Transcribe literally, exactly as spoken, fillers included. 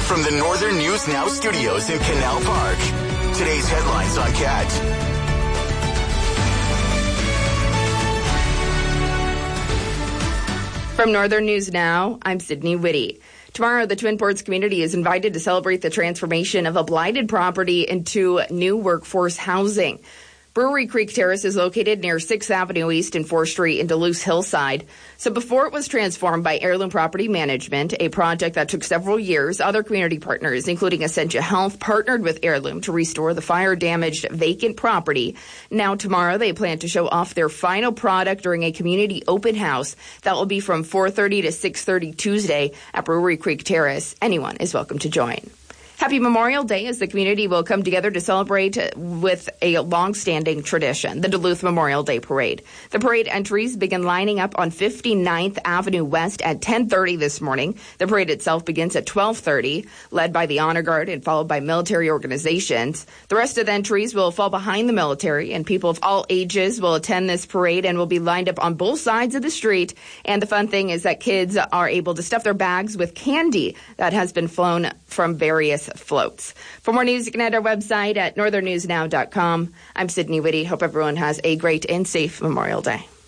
from the Northern News Now studios in Canal Park. Today's headlines on Cat. From Northern News Now, I'm Sydney Whitty. Tomorrow, the Twin Ports community is invited to celebrate the transformation of a blighted property into new workforce housing. Brewery Creek Terrace is located near sixth Avenue East and fourth Street in Duluth Hillside. So before it was transformed by Heirloom Property Management, a project that took several years, other community partners, including Essentia Health, partnered with Heirloom to restore the fire-damaged vacant property. Now tomorrow, they plan to show off their final product during a community open house that will be from four thirty to six thirty Tuesday at Brewery Creek Terrace. Anyone is welcome to join. Happy Memorial Day as the community will come together to celebrate with a long-standing tradition, the Duluth Memorial Day Parade. The parade entries begin lining up on fifty-ninth Avenue West at ten thirty this morning. The parade itself begins at twelve thirty, led by the Honor Guard and followed by military organizations. The rest of the entries will fall behind the military, and people of all ages will attend this parade and will be lined up on both sides of the street. And the fun thing is that kids are able to stuff their bags with candy that has been flown from various floats. For more news, you can head our website at northern news now dot com. I'm Sydney Whitty. Hope everyone has a great and safe Memorial Day.